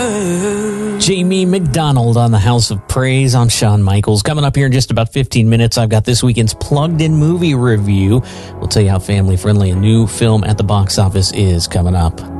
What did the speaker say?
Jamie McDonald on the House of Praise. I'm Shawn Michaels. Coming up here in just about 15 minutes, I've got this weekend's Plugged In movie review. We'll tell you how family-friendly a new film at the box office is coming up.